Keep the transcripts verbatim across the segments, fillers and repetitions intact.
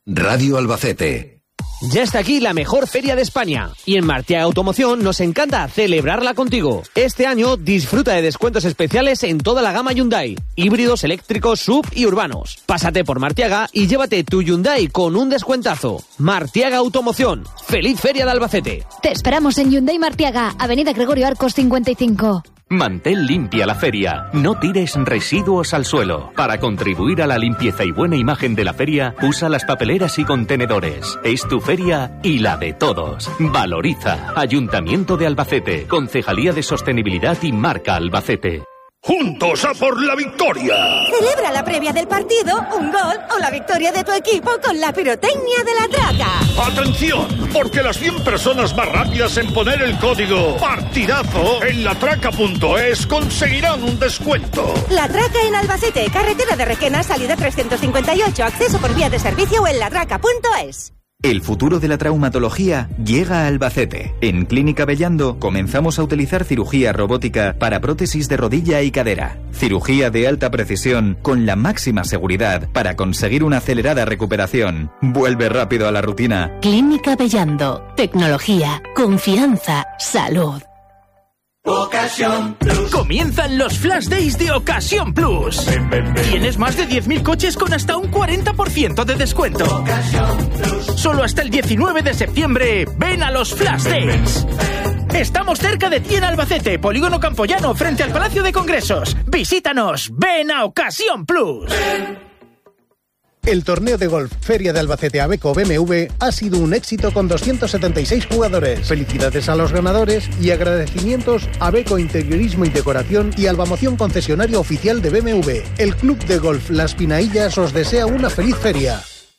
Radio Albacete. Ya está aquí la mejor feria de España y en Martiaga Automoción nos encanta celebrarla contigo. Este año disfruta de descuentos especiales en toda la gama Hyundai, híbridos, eléctricos, S U V y urbanos. Pásate por Martiaga y llévate tu Hyundai con un descuentazo. Martiaga Automoción. ¡Feliz Feria de Albacete! Te esperamos en Hyundai Martiaga, Avenida Gregorio Arcos cincuenta y cinco. Mantén limpia la feria. No tires residuos al suelo. Para contribuir a la limpieza y buena imagen de la feria, usa las papeleras y contenedores. Es tu feria y la de todos. Valoriza. Ayuntamiento de Albacete. Concejalía de Sostenibilidad y Marca Albacete. ¡Juntos a por la victoria! Celebra la previa del partido, un gol o la victoria de tu equipo con la pirotecnia de La Traca. ¡Atención! Porque las cien personas más rápidas en poner el código PARTIDAZO en latraca punto es conseguirán un descuento. La Traca en Albacete, carretera de Requena, salida trescientos cincuenta y ocho, acceso por vía de servicio o en latraca punto es. El futuro de la traumatología llega a Albacete. En Clínica Bellando comenzamos a utilizar cirugía robótica para prótesis de rodilla y cadera. Cirugía de alta precisión con la máxima seguridad para conseguir una acelerada recuperación. Vuelve rápido a la rutina. Clínica Bellando. Tecnología, confianza, salud. Ocasión Plus. Comienzan los Flash Days de Ocasión Plus. Ven, ven, ven. Tienes más de diez mil coches con hasta un cuarenta por ciento de descuento. Ocasión Plus. Solo hasta el diecinueve de septiembre. Ven a los Flash Days. Ven, ven. Estamos cerca de ti en Albacete, Polígono Campoyano, frente al Palacio de Congresos. Visítanos. Ven a Ocasión Plus. Ven. El torneo de golf Feria de Albacete Abeco B M W ha sido un éxito con doscientos setenta y seis jugadores. Felicidades a los ganadores y agradecimientos a Abeco Interiorismo y Decoración y Albamoción, concesionario oficial de B M W. El Club de Golf Las Pinaillas os desea una feliz feria.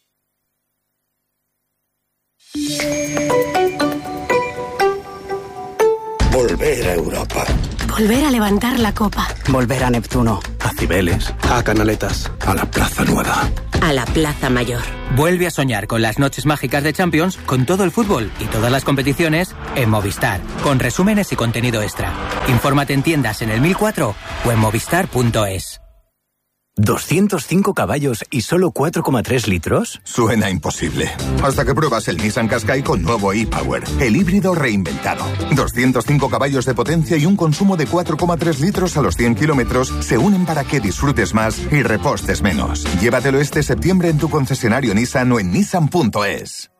Volver a Europa. Volver a levantar la copa. Volver a Neptuno. A Cibeles. A Canaletas. A la Plaza Nueva. A la Plaza Mayor. Vuelve a soñar con las noches mágicas de Champions, con todo el fútbol y todas las competiciones en Movistar, con resúmenes y contenido extra. Infórmate en tiendas en el mil cuatro o en movistar punto es. ¿doscientos cinco caballos y solo cuatro coma tres litros? Suena imposible. Hasta que pruebas el Nissan Qashqai con nuevo e-Power, el híbrido reinventado. doscientos cinco caballos de potencia y un consumo de cuatro coma tres litros a los cien kilómetros se unen para que disfrutes más y repostes menos. Llévatelo este septiembre en tu concesionario Nissan o en nissan punto es.